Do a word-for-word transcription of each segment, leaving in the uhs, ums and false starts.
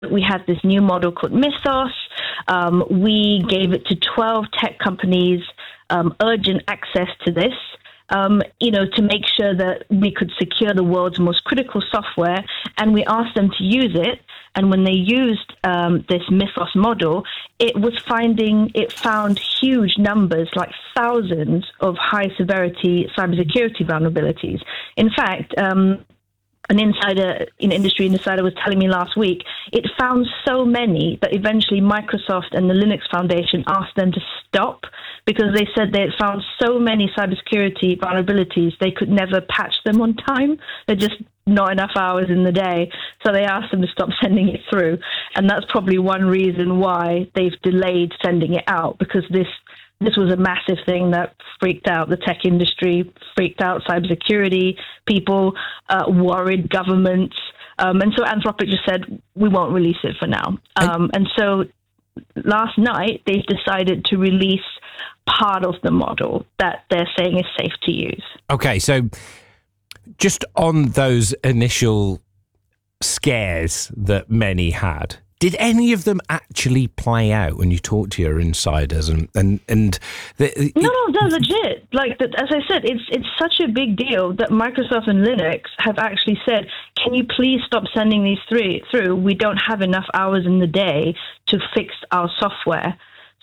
we had this new model called Mythos. Um, we gave it to twelve tech companies, um, urgent access to this, um, you know, to make sure that we could secure the world's most critical software. And we asked them to use it. And when they used um, this Mythos model, it was finding, it found huge numbers, like thousands of high severity cybersecurity vulnerabilities. In fact, um, an insider, an industry insider was telling me last week, it found so many that eventually Microsoft and the Linux Foundation asked them to stop because they said they had found so many cybersecurity vulnerabilities they could never patch them on time. They're just not enough hours in the day. So they asked them to stop sending it through. And that's probably one reason why they've delayed sending it out, because this This was a massive thing that freaked out the tech industry, freaked out cybersecurity people, uh, worried governments. Um, and so Anthropic just said, we won't release it for now. Um, and so last night, they've decided to release part of the model that they're saying is safe to use. Okay, so just on those initial scares that many had, did any of them actually play out when you talk to your insiders? And and, and the, it, no, no, they're legit. Like the, as I said, it's it's such a big deal that Microsoft and Linux have actually said, "Can you please stop sending these through? Through we don't have enough hours in the day to fix our software.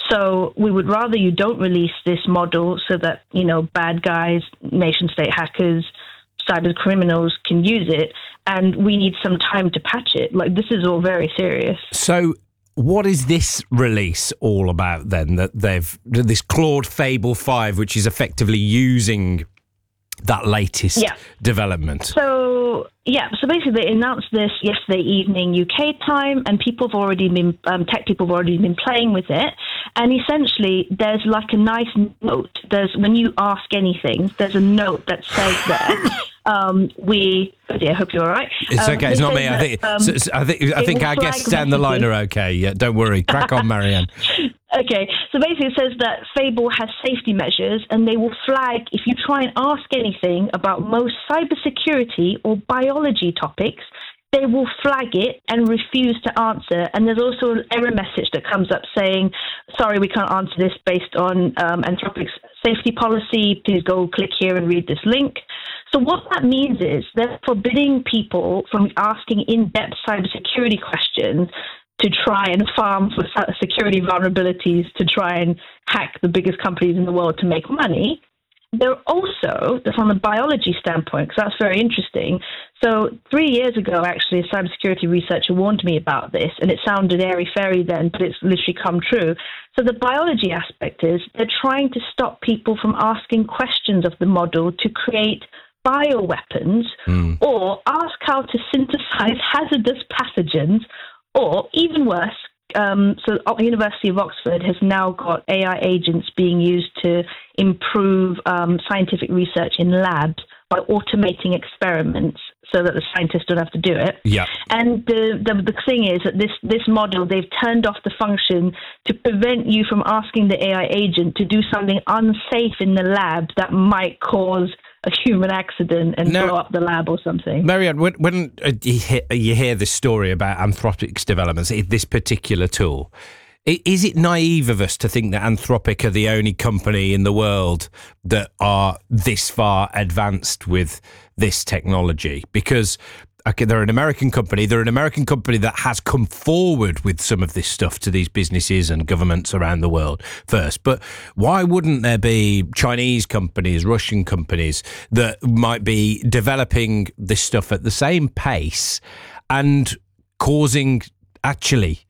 So we would rather you don't release this model so that you know bad guys, nation state hackers, cyber criminals can use it, and we need some time to patch it." Like, this is all very serious. So what is this release all about then, that they've, this Claude Fable five, which is effectively using that latest yeah. development? So, yeah, so basically they announced this yesterday evening U K time, and people have already been, um, tech people have already been playing with it. And essentially, there's like a nice note. There's, when you ask anything, there's a note that says there, um, we, oh dear, I hope you're all right. It's um, okay, it's not me. that, I think, um, so, so I think, I think our guests down the line are okay. Yeah, don't worry. Crack on, Marianne. Okay, so basically it says that Fable has safety measures, and they will flag if you try and ask anything about most cybersecurity or biology topics, they will flag it and refuse to answer. And there's also an error message that comes up saying, sorry, we can't answer this based on um, Anthropic's safety policy. Please go click here and read this link. So what that means is they're forbidding people from asking in-depth cybersecurity questions to try and farm for security vulnerabilities, to try and hack the biggest companies in the world to make money. They're also, that's on the biology standpoint, because that's very interesting. So three years ago, actually, a cybersecurity researcher warned me about this, and it sounded airy-fairy then, but it's literally come true. So the biology aspect is they're trying to stop people from asking questions of the model to create bioweapons mm. or ask how to synthesize hazardous pathogens, or even worse, um, so the University of Oxford has now got A I agents being used to improve um, scientific research in labs by automating experiments so that the scientists don't have to do it. Yeah. And the, the the thing is that this, this model, they've turned off the function to prevent you from asking the A I agent to do something unsafe in the lab that might cause a human accident and now, blow up the lab or something. Marianne, when, when uh, you, hear, you hear this story about Anthropic's developments, this particular tool, is it naive of us to think that Anthropic are the only company in the world that are this far advanced with this technology? Because okay, they're an American company. They're an American company that has come forward with some of this stuff to these businesses and governments around the world first. But why wouldn't there be Chinese companies, Russian companies that might be developing this stuff at the same pace and causing, actually,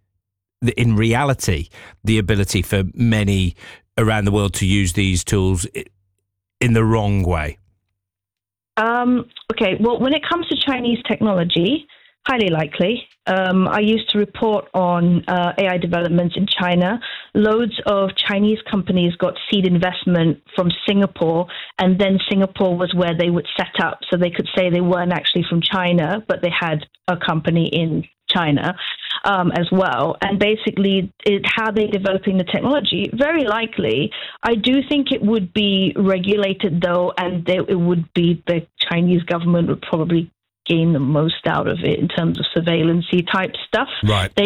in reality, the ability for many around the world to use these tools in the wrong way? Um, okay, well, when it comes to Chinese technology, highly likely. Um, I used to report on uh, A I developments in China. Loads of Chinese companies got seed investment from Singapore, and then Singapore was where they would set up, so they could say they weren't actually from China, but they had a company in China um, as well. And basically, it, how they're developing the technology, very likely, I do think it would be regulated, though, and they, it would be the Chinese government would probably gain the most out of it in terms of surveillance-y type stuff. Right. They